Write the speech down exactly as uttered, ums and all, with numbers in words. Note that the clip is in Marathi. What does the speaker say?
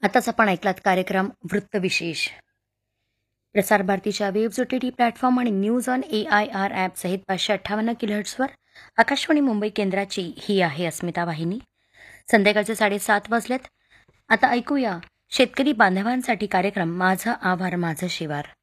आताच आपण ऐकलात कार्यक्रम वृत्तविशेष. प्रसार भारतीच्या waves O T T platform आणि news on A I R app सहित पाचशे अठ्ठावन्न किलोहर्ट्सवर आकाशवाणी मुंबई केंद्राची ही आहे अस्मिता वाहिनी. संध्याकाळचे साडेसात वाजलेत. आता ऐकूया शेतकरी बांधवांसाठी कार्यक्रम माझं आभार माझं शिवार.